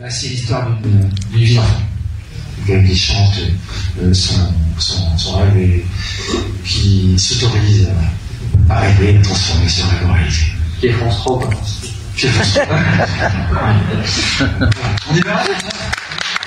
Là, c'est l'histoire d'une vie d'enfant. Quelqu'un qui chante son rêve et qui s'autorise à rêver, à transformer son rêve en réalité. Qui est France Rock. On y va?